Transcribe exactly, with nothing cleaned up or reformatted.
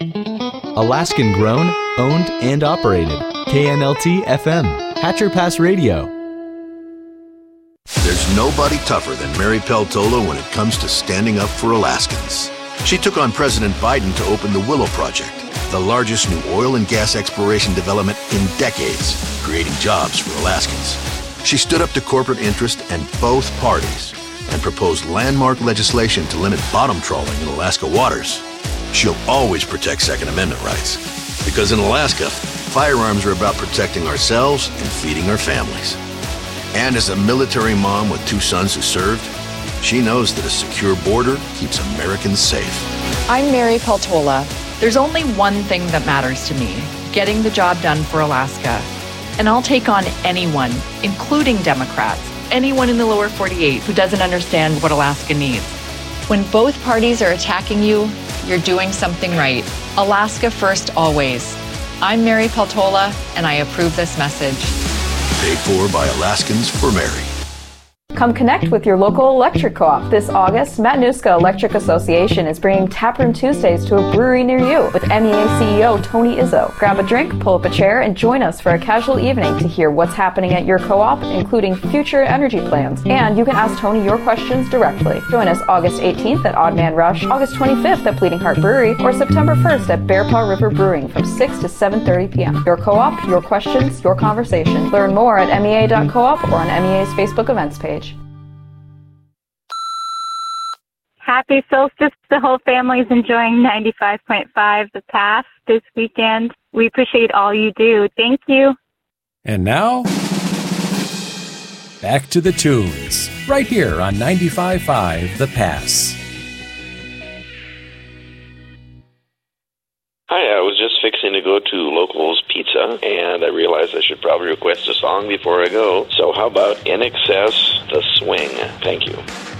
Alaskan grown, owned, and operated. K N L T F M, Hatcher Pass Radio. There's nobody tougher than Mary Peltola when it comes to standing up for Alaskans. She took on President Biden to open the Willow Project, the largest new oil and gas exploration development in decades, creating jobs for Alaskans. She stood up to corporate interest and both parties and proposed landmark legislation to limit bottom trawling in Alaska waters. She'll always protect Second Amendment rights, because in Alaska, firearms are about protecting ourselves and feeding our families. And as a military mom with two sons who served, she knows that a secure border keeps Americans safe. I'm Mary Peltola. There's only one thing that matters to me, getting the job done for Alaska. And I'll take on anyone, including Democrats, anyone in the lower forty-eight who doesn't understand what Alaska needs. When both parties are attacking you, you're doing something right. Alaska first always. I'm Mary Peltola, and I approve this message. Paid for by Alaskans for Mary. Come connect with your local electric co-op. This August, Matanuska Electric Association is bringing Taproom Tuesdays to a brewery near you with M E A C E O Tony Izzo. Grab a drink, pull up a chair, and join us for a casual evening to hear what's happening at your co-op, including future energy plans. And you can ask Tony your questions directly. Join us August eighteenth at Odd Man Rush, August twenty-fifth at Bleeding Heart Brewery, or September first at Bear Paw River Brewing from six to seven thirty p.m. Your co-op, your questions, your conversation. Learn more at M E A dot coop or on M E A's Facebook events page. Happy solstice. The whole family is enjoying ninety-five point five The Pass this weekend. We appreciate all you do. Thank you. And now, back to the tunes, right here on ninety-five point five The Pass. Hi, I was just fixing to go to Locals Pizza, and I realized I should probably request a song before I go. So how about In Excess, The Swing? Thank you.